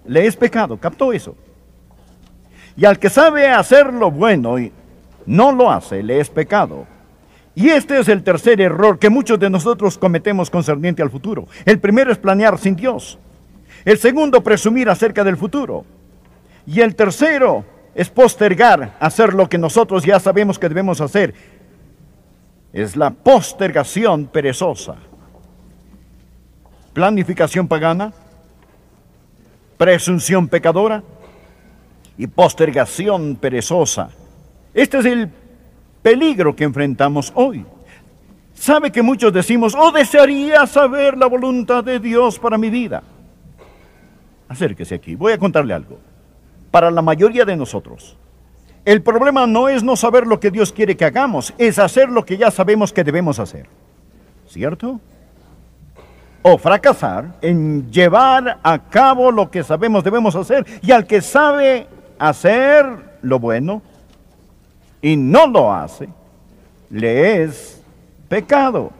le es pecado. ¿Captó eso? Y al que sabe hacer lo bueno y no lo hace, le es pecado. Y este es el tercer error que muchos de nosotros cometemos concerniente al futuro. El primero es planear sin Dios. El segundo, presumir acerca del futuro. Y el tercero es postergar hacer lo que nosotros ya sabemos que debemos hacer. Es la postergación perezosa. Planificación pagana, presunción pecadora y postergación perezosa. Este es el peligro que enfrentamos hoy. Sabe que muchos decimos, desearía saber la voluntad de Dios para mi vida. Acérquese aquí, voy a contarle algo. Para la mayoría de nosotros, el problema no es no saber lo que Dios quiere que hagamos, es hacer lo que ya sabemos que debemos hacer. ¿Cierto? O fracasar en llevar a cabo lo que sabemos debemos hacer. Y al que sabe hacer lo bueno y no lo hace, le es pecado.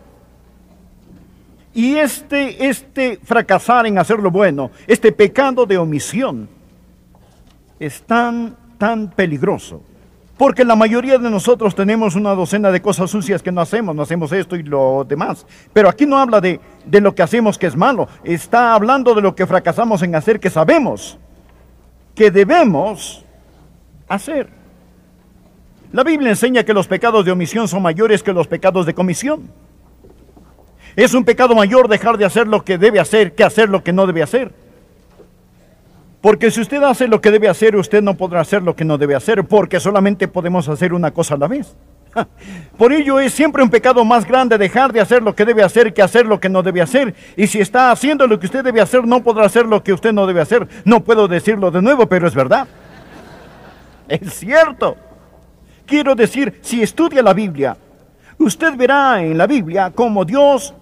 Y este fracasar en hacer lo bueno, este pecado de omisión, es tan peligroso. Porque la mayoría de nosotros tenemos una docena de cosas sucias que no hacemos esto y lo demás. Pero aquí no habla de lo que hacemos que es malo, está hablando de lo que fracasamos en hacer que sabemos que debemos hacer. La Biblia enseña que los pecados de omisión son mayores que los pecados de comisión. Es un pecado mayor dejar de hacer lo que debe hacer que hacer lo que no debe hacer. Porque si usted hace lo que debe hacer, usted no podrá hacer lo que no debe hacer, porque solamente podemos hacer una cosa a la vez. Por ello es siempre un pecado más grande dejar de hacer lo que debe hacer que hacer lo que no debe hacer. Y si está haciendo lo que usted debe hacer, no podrá hacer lo que usted no debe hacer. No puedo decirlo de nuevo, pero es verdad. Es cierto. Quiero decir, si estudia la Biblia, usted verá en la Biblia cómo Dios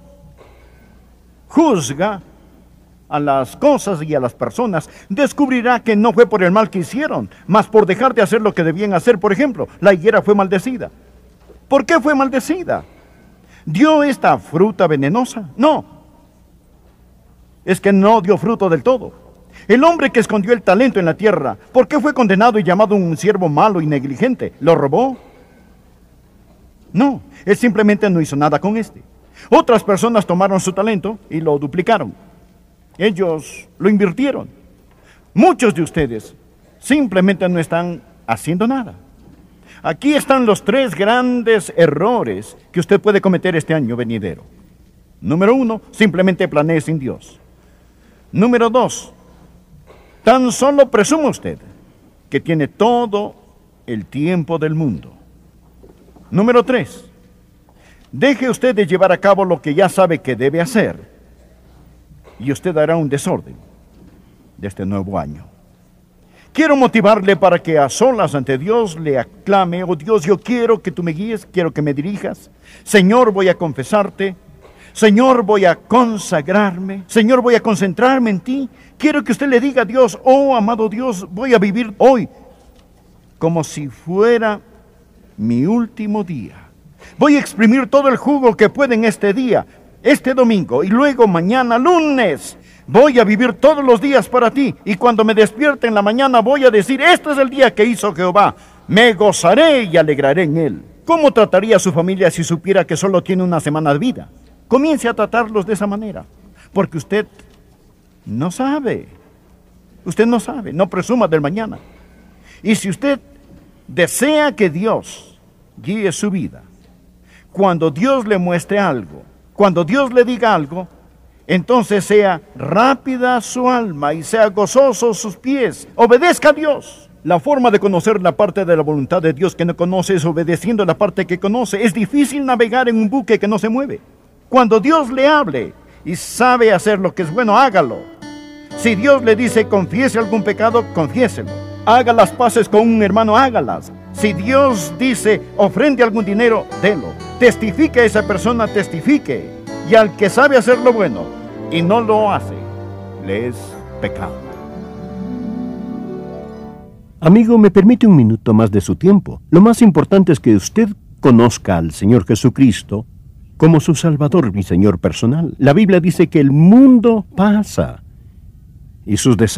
juzga a las cosas y a las personas. Descubrirá que no fue por el mal que hicieron, mas por dejar de hacer lo que debían hacer. Por ejemplo, la higuera fue maldecida. ¿Por qué fue maldecida? ¿Dio esta fruta venenosa? No. Es que no dio fruto del todo. El hombre que escondió el talento en la tierra, ¿por qué fue condenado y llamado un siervo malo y negligente? ¿Lo robó? No, él simplemente no hizo nada con este. Otras personas tomaron su talento y lo duplicaron. Ellos lo invirtieron. Muchos de ustedes simplemente no están haciendo nada. Aquí están los 3 grandes errores que usted puede cometer este año venidero. Número 1, simplemente planee sin Dios. Número 2, tan solo presuma usted que tiene todo el tiempo del mundo. Número 3, deje usted de llevar a cabo lo que ya sabe que debe hacer. Y usted hará un desorden de este nuevo año. Quiero motivarle para que a solas ante Dios le aclame: oh Dios, yo quiero que tú me guíes, quiero que me dirijas. Señor, voy a confesarte. Señor, voy a consagrarme. Señor, voy a concentrarme en ti. Quiero que usted le diga a Dios: oh amado Dios, voy a vivir hoy como si fuera mi último día. Voy a exprimir todo el jugo que pueda en este día, este domingo, y luego mañana lunes. Voy a vivir todos los días para ti, y cuando me despierte en la mañana voy a decir: este es el día que hizo Jehová, me gozaré y alegraré en él. ¿Cómo trataría a su familia si supiera que solo tiene una semana de vida? Comience a tratarlos de esa manera, porque usted no sabe, no presuma del mañana. Y si usted desea que Dios guíe su vida, cuando Dios le muestre algo, cuando Dios le diga algo, entonces sea rápida su alma y sea gozoso sus pies. Obedezca a Dios. La forma de conocer la parte de la voluntad de Dios que no conoce es obedeciendo la parte que conoce. Es difícil navegar en un buque que no se mueve. Cuando Dios le hable y sabe hacer lo que es bueno, hágalo. Si Dios le dice confiese algún pecado, confiéselo. Haga las paces con un hermano, hágalas. Si Dios dice ofrende algún dinero, délo. Testifique a esa persona, testifique. Y al que sabe hacer lo bueno y no lo hace, le es pecado. Amigo, ¿me permite un minuto más de su tiempo? Lo más importante es que usted conozca al Señor Jesucristo como su Salvador y Señor personal. La Biblia dice que el mundo pasa y sus deseos